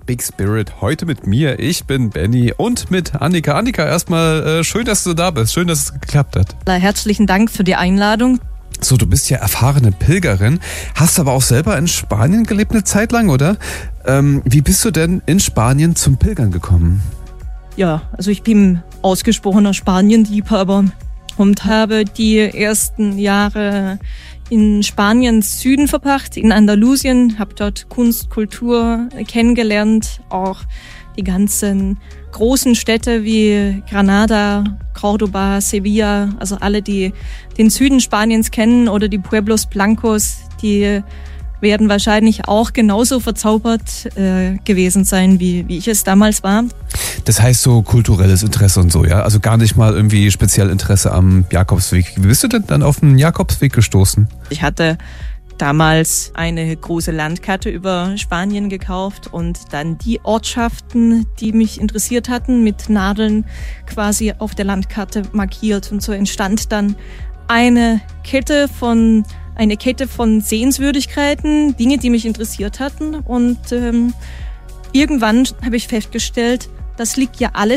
Big Spirit. Heute mit mir, ich bin Benny und mit Annika. Annika, erstmal schön, dass du da bist. Schön, dass es geklappt hat. Herzlichen Dank für die Einladung. So, du bist ja erfahrene Pilgerin, hast aber auch selber in Spanien gelebt eine Zeit lang, oder? Wie bist du denn in Spanien zum Pilgern gekommen? Ja, also ich bin ausgesprochener Spanien-Liebhaber und habe die ersten Jahre in Spaniens Süden verbracht, in Andalusien, habe dort Kunst, Kultur kennengelernt, auch die ganzen großen Städte wie Granada, Córdoba, Sevilla, also alle, die den Süden Spaniens kennen oder die Pueblos Blancos, die werden wahrscheinlich auch genauso verzaubert gewesen sein, wie ich es damals war. Das heißt so kulturelles Interesse und so, ja? Also gar nicht mal irgendwie speziell Interesse am Jakobsweg. Wie bist du denn dann auf den Jakobsweg gestoßen? Ich hatte damals eine große Landkarte über Spanien gekauft und dann die Ortschaften, die mich interessiert hatten, mit Nadeln quasi auf der Landkarte markiert. Und so entstand dann eine Kette von Sehenswürdigkeiten, Dinge, die mich interessiert hatten. Und irgendwann habe ich festgestellt, das liegt ja alles